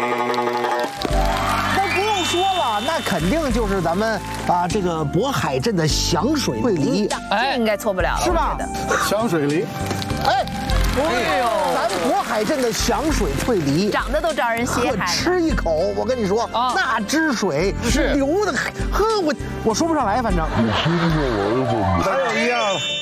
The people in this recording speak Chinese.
那不用说了，那肯定就是咱们这个渤海镇的响水桂梨， 这应该错不了了， 是吧？ 香水梨， 哎呦，咱渤海镇的响水桂梨， 长得都招人稀罕。 吃一口，我跟你说，那汁水是流的，呵，我说不上来，反正。 还有一样了。